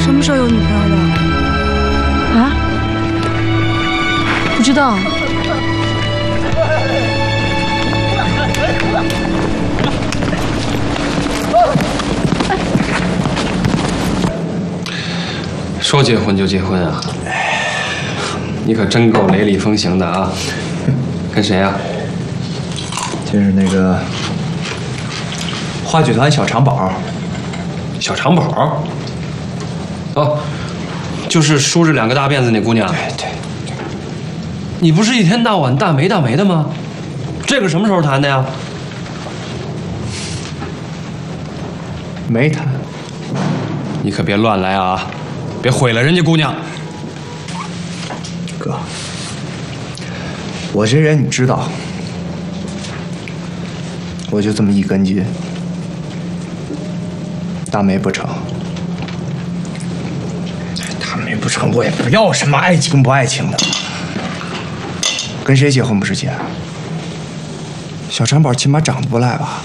什么时候有女朋友的？啊？不知道。 说结婚就结婚啊？你可真够雷厉风行的啊！跟谁啊？ 就是那个话剧团小长宝。 小长宝？哦，就是梳着2个大辫子那姑娘。 对。 你不是一天到晚大眉大眉的吗？这个什么时候谈的呀？ 没谈。 你可别乱来啊！别毁了人家姑娘。 哥，我这人你知道，我就这么一根筋，大梅不成，大梅不成，我也不要什么爱情不爱情的，跟谁结婚不是结？小长宝起码长得不赖吧？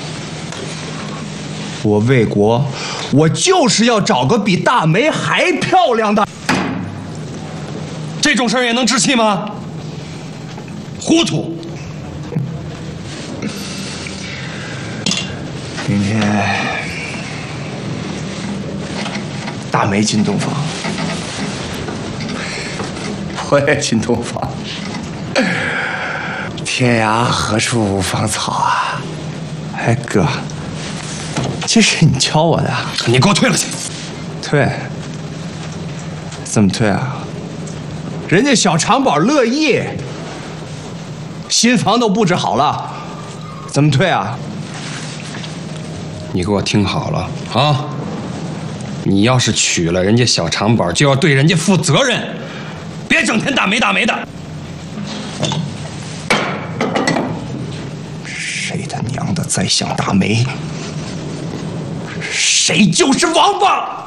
我为国，我就是要找个比大梅还漂亮的。 这种事儿也能置气吗？糊涂！ 明天大梅进洞房，我也进洞房。天涯何处无芳草啊！哎哥，这是你教我的。 你给我退了去！ 退？怎么退啊？人家小长宝乐意，新房都布置好了，怎么退啊？ 你给我听好了啊！你要是娶了人家小长宝，就要对人家负责任，别整天大眉大眉的。 谁他娘的再想大梅，谁就是王八！